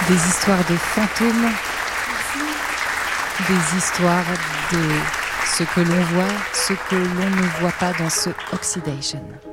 Des histoires de fantômes, des histoires de ce que l'on voit, ce que l'on ne voit pas dans ce Oxidation.